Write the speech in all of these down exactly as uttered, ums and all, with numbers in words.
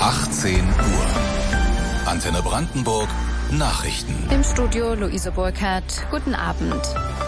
achtzehn Uhr. Antenne Brandenburg, Nachrichten. Im Studio Luise Burkhardt. Guten Abend.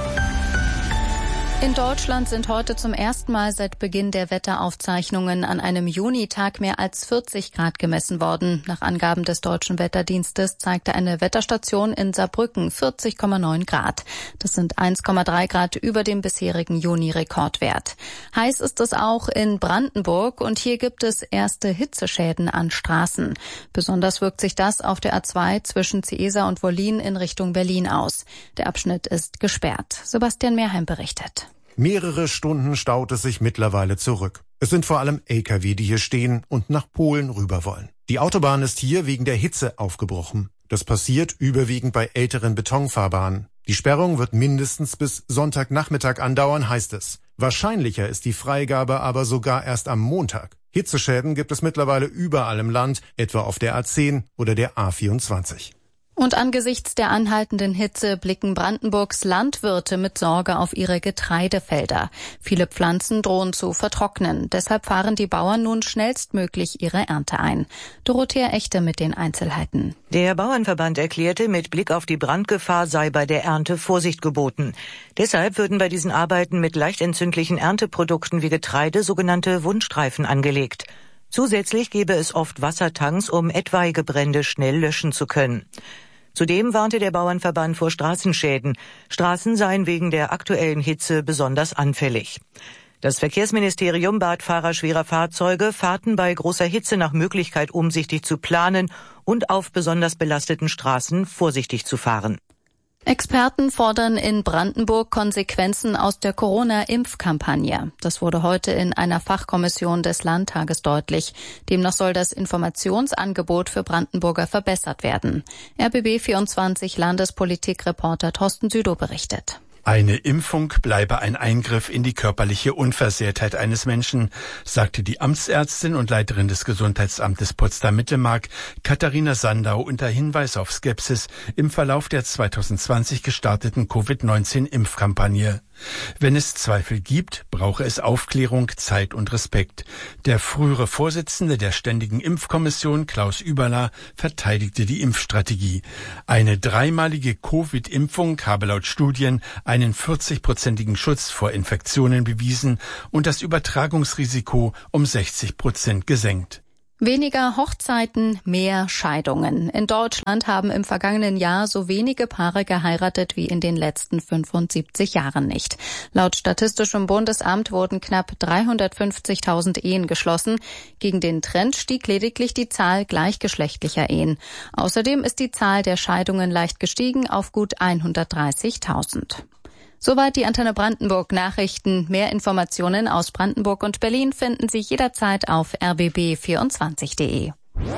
In Deutschland sind heute zum ersten Mal seit Beginn der Wetteraufzeichnungen an einem Junitag mehr als vierzig Grad gemessen worden. Nach Angaben des Deutschen Wetterdienstes zeigte eine Wetterstation in Saarbrücken vierzig Komma neun Grad. Das sind eins Komma drei Grad über dem bisherigen Juni-Rekordwert. Heiß ist es auch in Brandenburg und hier gibt es erste Hitzeschäden an Straßen. Besonders wirkt sich das auf der A zwei zwischen Ciesa und Wollin in Richtung Berlin aus. Der Abschnitt ist gesperrt. Sebastian Mehrheim berichtet. Mehrere Stunden staut es sich mittlerweile zurück. Es sind vor allem L K W, die hier stehen und nach Polen rüber wollen. Die Autobahn ist hier wegen der Hitze aufgebrochen. Das passiert überwiegend bei älteren Betonfahrbahnen. Die Sperrung wird mindestens bis Sonntagnachmittag andauern, heißt es. Wahrscheinlicher ist die Freigabe aber sogar erst am Montag. Hitzeschäden gibt es mittlerweile überall im Land, etwa auf der A zehn oder der A vierundzwanzig. Und angesichts der anhaltenden Hitze blicken Brandenburgs Landwirte mit Sorge auf ihre Getreidefelder. Viele Pflanzen drohen zu vertrocknen. Deshalb fahren die Bauern nun schnellstmöglich ihre Ernte ein. Dorothea Echte mit den Einzelheiten. Der Bauernverband erklärte, mit Blick auf die Brandgefahr sei bei der Ernte Vorsicht geboten. Deshalb würden bei diesen Arbeiten mit leicht entzündlichen Ernteprodukten wie Getreide sogenannte Wundstreifen angelegt. Zusätzlich gäbe es oft Wassertanks, um etwaige Brände schnell löschen zu können. Zudem warnte der Bauernverband vor Straßenschäden. Straßen seien wegen der aktuellen Hitze besonders anfällig. Das Verkehrsministerium bat Fahrer schwerer Fahrzeuge, Fahrten bei großer Hitze nach Möglichkeit umsichtig zu planen und auf besonders belasteten Straßen vorsichtig zu fahren. Experten fordern in Brandenburg Konsequenzen aus der Corona-Impfkampagne. Das wurde heute in einer Fachkommission des Landtages deutlich. Demnach soll das Informationsangebot für Brandenburger verbessert werden. R B B vierundzwanzig Landespolitik-Reporter Thorsten Südow berichtet. Eine Impfung bleibe ein Eingriff in die körperliche Unversehrtheit eines Menschen, sagte die Amtsärztin und Leiterin des Gesundheitsamtes Potsdam-Mittelmark, Katharina Sandau, unter Hinweis auf Skepsis im Verlauf der zwanzig zwanzig gestarteten Covid neunzehn Impfkampagne. Wenn es Zweifel gibt, brauche es Aufklärung, Zeit und Respekt. Der frühere Vorsitzende der Ständigen Impfkommission, Klaus Überler, verteidigte die Impfstrategie. Eine dreimalige Covid-Impfung habe laut Studien einen vierzigprozentigen Schutz vor Infektionen bewiesen und das Übertragungsrisiko um sechzig Prozent gesenkt. Weniger Hochzeiten, mehr Scheidungen. In Deutschland haben im vergangenen Jahr so wenige Paare geheiratet wie in den letzten fünfundsiebzig Jahren nicht. Laut Statistischem Bundesamt wurden knapp dreihundertfünfzigtausend Ehen geschlossen. Gegen den Trend stieg lediglich die Zahl gleichgeschlechtlicher Ehen. Außerdem ist die Zahl der Scheidungen leicht gestiegen auf gut hundertdreißigtausend. Soweit die Antenne Brandenburg Nachrichten. Mehr Informationen aus Brandenburg und Berlin finden Sie jederzeit auf r b b vierundzwanzig punkt d e.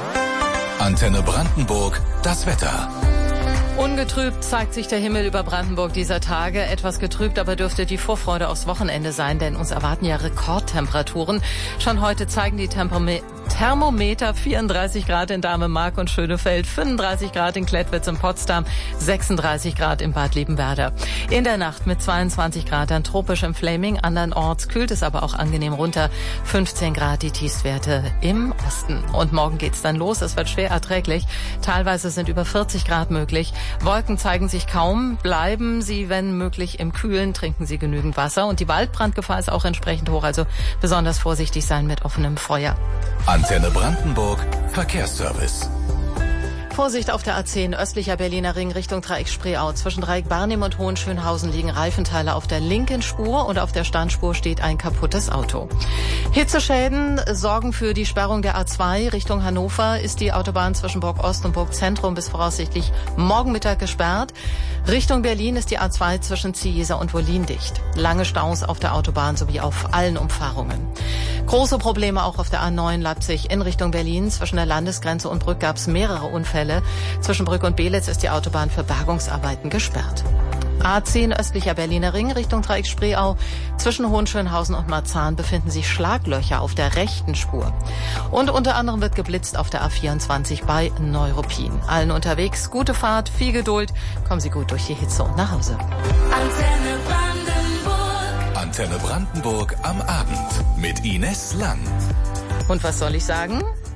Antenne Brandenburg, das Wetter. Ungetrübt zeigt sich der Himmel über Brandenburg dieser Tage. Etwas getrübt aber dürfte die Vorfreude aufs Wochenende sein, denn uns erwarten ja Rekordtemperaturen. Schon heute zeigen die Temperame- Thermometer vierunddreißig Grad in Dahme-Mark und Schönefeld, fünfunddreißig Grad in Klettwitz und Potsdam, sechsunddreißig Grad in Bad Liebenwerda. In der Nacht mit zweiundzwanzig Grad dann tropisch im Flaming, andernorts kühlt es aber auch angenehm runter, fünfzehn Grad die Tiefstwerte im Osten. Und morgen geht's dann los, es wird schwer erträglich, teilweise sind über vierzig Grad möglich. Wolken zeigen sich kaum, bleiben Sie, wenn möglich, im Kühlen, trinken Sie genügend Wasser und die Waldbrandgefahr ist auch entsprechend hoch, also besonders vorsichtig sein mit offenem Feuer. Antenne Brandenburg, Verkehrsservice. Vorsicht auf der A zehn, östlicher Berliner Ring Richtung Dreieck Spreeau. Zwischen Dreieck Barnim und Hohenschönhausen liegen Reifenteile auf der linken Spur und auf der Standspur steht ein kaputtes Auto. Hitzeschäden sorgen für die Sperrung der A zwei. Richtung Hannover ist die Autobahn zwischen Burg Ost und Burg Zentrum bis voraussichtlich morgen Mittag gesperrt. Richtung Berlin ist die A zwei zwischen Ciesa und Wollin dicht. Lange Staus auf der Autobahn sowie auf allen Umfahrungen. Große Probleme auch auf der A neun Leipzig in Richtung Berlin. Zwischen der Landesgrenze und Brück gab es mehrere Unfälle. Zwischen Brück und Belitz ist die Autobahn für Bergungsarbeiten gesperrt. A zehn östlicher Berliner Ring Richtung Dreieck Spreeau. Zwischen Hohenschönhausen und Marzahn befinden sich Schlaglöcher auf der rechten Spur. Und unter anderem wird geblitzt auf der A vierundzwanzig bei Neuruppin. Allen unterwegs gute Fahrt, viel Geduld. Kommen Sie gut durch die Hitze und nach Hause. Antenne Brandenburg. Antenne Brandenburg am Abend mit Ines Lang. Und was soll ich sagen?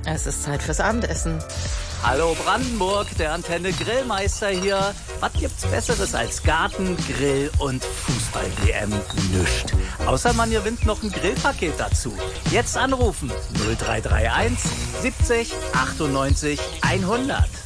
Es ist Zeit fürs Abendessen. Hallo Brandenburg, der Antenne Grillmeister hier. Was gibt's Besseres als Garten, Grill und Fußball-W M? Nüscht. Außer man gewinnt noch ein Grillpaket dazu. Jetzt anrufen null drei drei eins siebzig achtundneunzig hundert.